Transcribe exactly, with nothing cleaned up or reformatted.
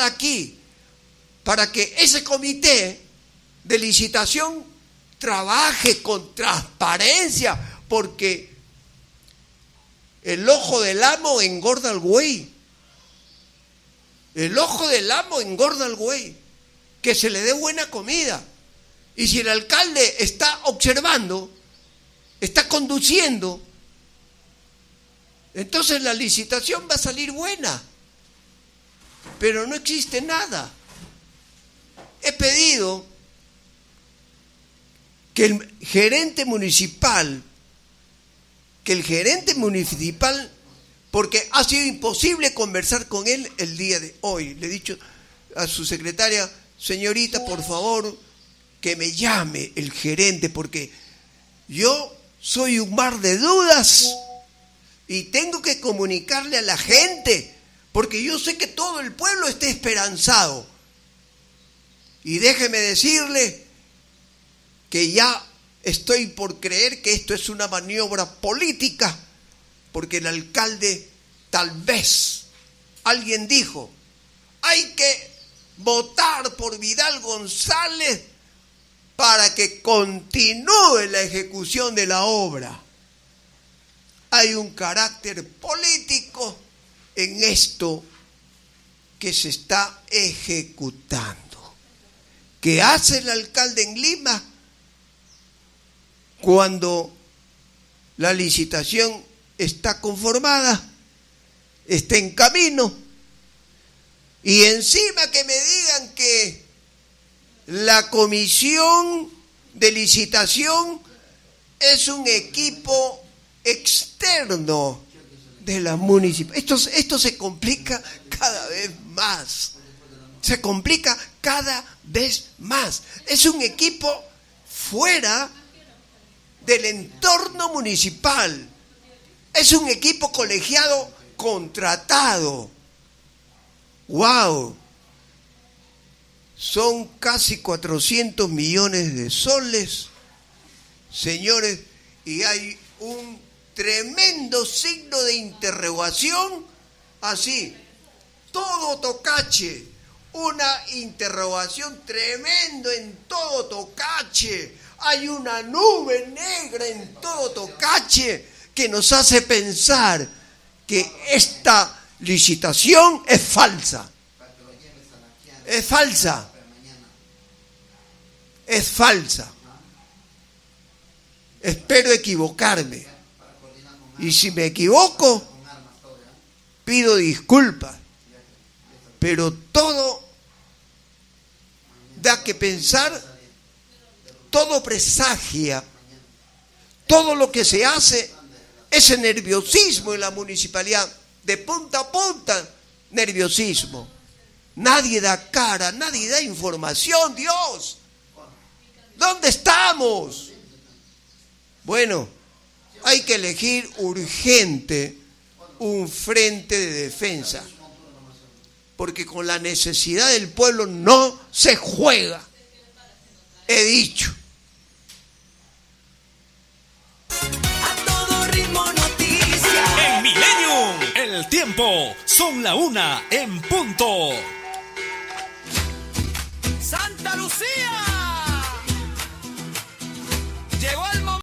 estar aquí para que ese comité de licitación trabaje con transparencia, porque el ojo del amo engorda al buey. El ojo del amo engorda al buey. Que se le dé buena comida. Y si el alcalde está observando, está conduciendo, entonces la licitación va a salir buena. Pero no existe nada. He pedido que el gerente municipal, que el gerente municipal, porque ha sido imposible conversar con él el día de hoy. Le he dicho a su secretaria, señorita, por favor, que me llame el gerente, porque yo soy un mar de dudas y tengo que comunicarle a la gente, porque yo sé que todo el pueblo está esperanzado. Y déjeme decirle que ya estoy por creer que esto es una maniobra política, porque el alcalde, tal vez, alguien dijo, hay que votar por Vidal González para que continúe la ejecución de la obra. Hay un carácter político en esto que se está ejecutando. ¿Qué hace el alcalde en Lima cuando la licitación está conformada, está en camino? Y encima que me digan que la comisión de licitación es un equipo externo de la municipalidad. Esto, esto se complica cada vez más. Se complica cada vez más. Es un equipo fuera del entorno municipal. Es un equipo colegiado contratado. ¡Wow! Son casi cuatrocientos millones de soles, señores, y hay un tremendo signo de interrogación, así, todo Tocache, una interrogación tremendo en todo Tocache, hay una nube negra en todo Tocache que nos hace pensar que esta licitación es falsa. Es falsa. Es falsa. Espero equivocarme. Y si me equivoco, pido disculpas. Pero todo da que pensar, todo presagia, todo lo que se hace, ese nerviosismo en la municipalidad, de punta a punta, nerviosismo. Nadie da cara, nadie da información, Dios. ¿Dónde estamos? Bueno, hay que elegir urgente un frente de defensa, porque con la necesidad del pueblo no se juega. He dicho. A todo ritmo noticias. En Millennium, el tiempo son la una en punto. Santa Lucía. Llegó el momento.